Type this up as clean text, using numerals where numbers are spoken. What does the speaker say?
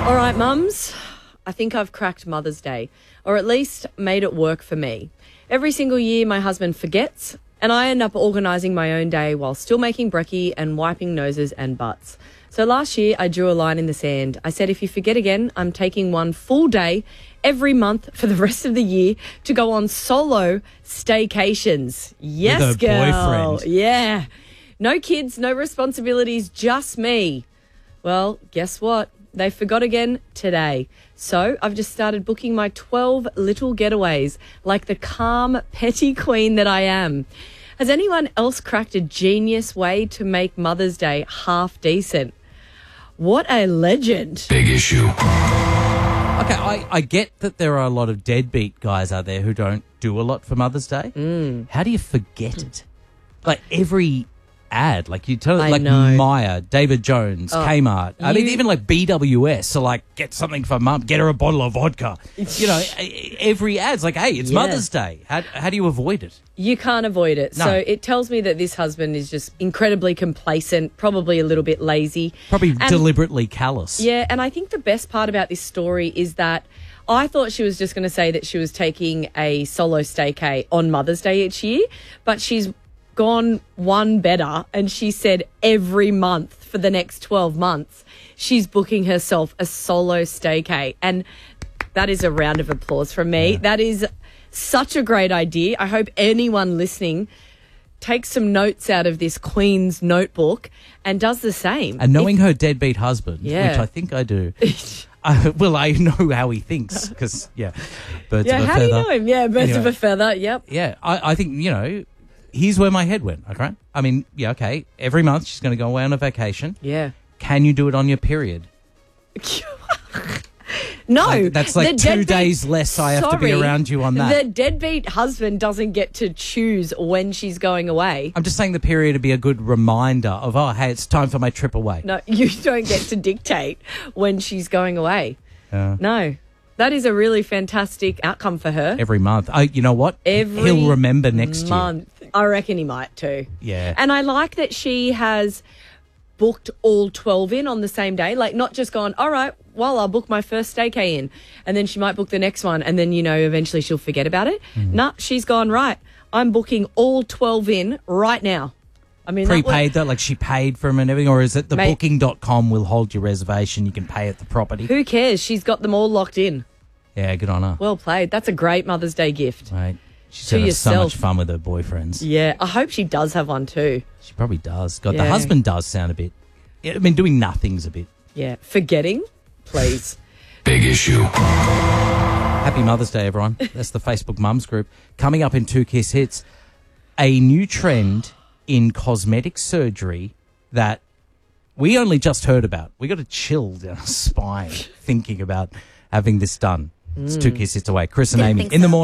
All right, mums, I think I've cracked Mother's Day, or at least made it work for me. Every single year my husband forgets, and I end up organising my own day while still making brekkie and wiping noses and butts. So last year I drew a line in the sand. I said, if you forget again, I'm taking one full day every month for the rest of the year to go on solo staycations. Yes, With a girl. boyfriend. Yeah. No kids, no responsibilities, just me. Well, guess what? They forgot again today. So I've just started booking my 12 little getaways like the calm, petty queen that I am. Has anyone else cracked a genius way to make Mother's Day half decent? What a legend. Big issue. Okay, I get that there are a lot of deadbeat guys out there who don't do a lot for Mother's Day. How do you forget it? Like every ad, like you tell it, I like know. Maya, David Jones, Kmart. I mean, even like BWS. So like, get something for mum, get her a bottle of vodka. You know, every ad's like, hey, it's Yeah. Mother's Day. How do you avoid it? You can't avoid it. No. So it tells me that this husband is just incredibly complacent, probably a little bit lazy. Probably And- deliberately callous. Yeah, and I think the best part about this story is that I thought she was just going to say that she was taking a solo staycay on Mother's Day each year, but she's gone one better, and she said every month for the next 12 months she's booking herself a solo staycay, and that is a round of applause from me. That is such a great idea. I hope anyone listening takes some notes out of this Queen's notebook and does the same. And knowing her deadbeat husband, Yeah. which I think I do. Well, I know how he thinks because, birds Yeah, of a how feather. do you know him? Yeah, birds of Anyway. a feather, yep. Yeah, I think, here's where my head went, okay? I mean, okay, every month she's going to go away on a vacation. Yeah. Can you do it on your period? No. Like, that's like the 2 deadbeat- days less I have to be Sorry, around you on that. The deadbeat husband doesn't get to choose when she's going away. I'm just saying the period would be a good reminder of, oh, hey, it's time for my trip away. No, you don't get to dictate when she's going away. Yeah. No. That is a really fantastic outcome for her. Every month. You know what? Every He'll remember next month. I reckon he might too. year. Yeah. And I like that she has booked all 12 in on the same day. Like, not just gone, all right, well, I'll book my first staycay in. And then she might book the next one. And then, eventually she'll forget about it. Nah, she's gone, right, I'm booking all 12 in right now. I mean, Prepaid though, like she paid for them and everything, or is it the Mate. booking.com will hold your reservation, you can pay at the property? who cares? She's got them all locked in. Yeah, good on her. Well played. That's a great Mother's Day gift. Right. She's To going to have so yourself. much fun with her boyfriends. Yeah, I hope she does have one too. She probably does. God, Yeah. the husband does sound a bit... I mean, doing nothing's a bit... Yeah, forgetting, please. Big issue. Happy Mother's Day, everyone. That's the Facebook Mums group. Coming up in 2 Kiss Hits, a new trend in cosmetic surgery that we only just heard about. We got a chill down our spine thinking about having this done. It's 2 Kiss Hits away. Chris and Amy in the morning.